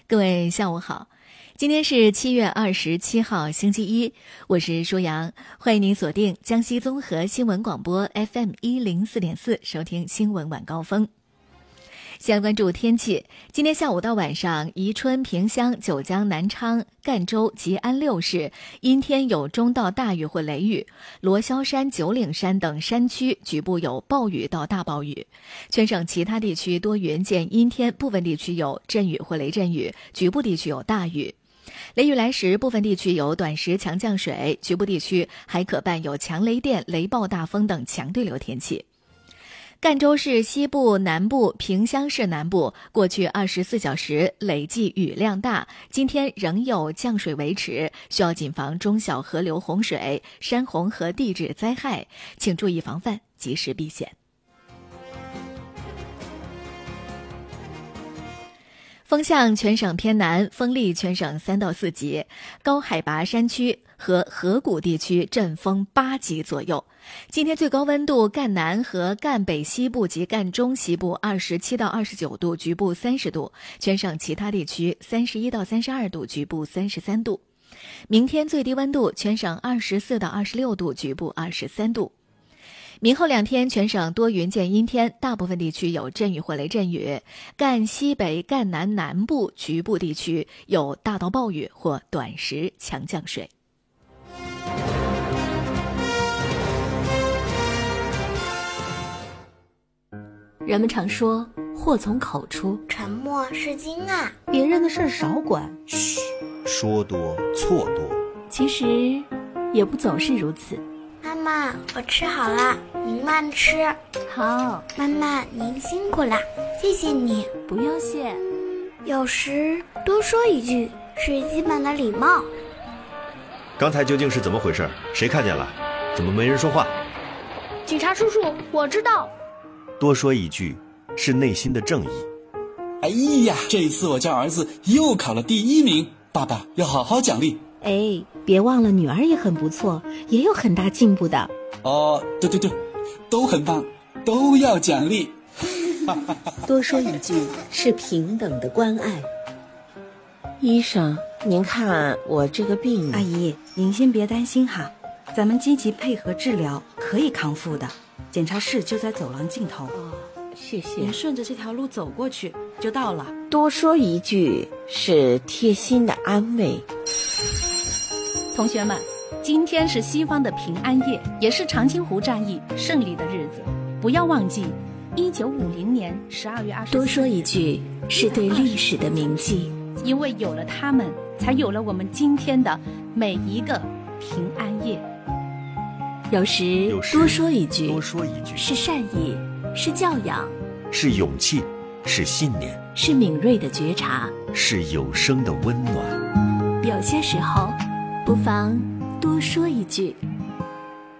各位下午好，今天是7月27号星期一，我是舒阳，欢迎您锁定江西综合新闻广播 FM104.4 收听新闻晚高峰。先关注天气，今天下午到晚上，宜春、萍乡、九江、南昌、赣州、吉安6市阴天有中到大雨或雷雨，罗霄山、九岭山等山区局部有暴雨到大暴雨。全省其他地区多云见阴天，部分地区有阵雨或雷阵雨，局部地区有大雨。雷雨来时，部分地区有短时强降水，局部地区还可伴有强雷电、雷暴大风等强对流天气。赣州市西部、南部、萍乡市南部过去24小时累计雨量大，今天仍有降水维持，需要谨防中小河流洪水、山洪和地质灾害，请注意防范，及时避险。风向全省偏南，风力全省3到4级，高海拔山区和河谷地区阵风8级左右。今天最高温度，赣南和赣北西部及赣中西部27到29度，局部30度；全省其他地区31到32度，局部33度。明天最低温度，全省24到26度，局部23度。明后2天，全省多云见阴天，大部分地区有阵雨或雷阵雨，赣西北、赣南南部局部地区有大到暴雨或短时强降水。 人们常说祸从口出， 沉默是金啊， 别人的事少管， 嘘，说多错多。 其实也不总是如此。 妈妈，我吃好了，您慢吃。 好， 妈妈您辛苦了，谢谢你。 不用谢。 有时多说一句是基本的礼貌。 刚才究竟是怎么回事？谁看见了？怎么没人说话？ 警察叔叔，我知道。 多说一句是内心的正义。 哎呀，这次我家儿子又考了第1名，爸爸要好好奖励。 哎，别忘了女儿也很不错，也有很大进步的。 哦，对，都很棒，都要奖励。 多说一句是平等的关爱。 医生，您看我这个病…… 阿姨，您先别担心哈，咱们积极配合治疗，可以康复的。检查室就在走廊尽头。 哦，谢谢。 您顺着这条路走过去就到了。 多说一句是贴心的安慰。 同学们，今天是西方的平安夜，也是长津湖战役胜利的日子。不要忘记1950年12月24日。 多说一句是对历史的铭记， 因为有了他们，才有了我们今天的每一个平安夜。 有时多说一句是善意，是教养， 是勇气，是信念， 是敏锐的觉察， 是有声的温暖。 有些时候不妨多说一句。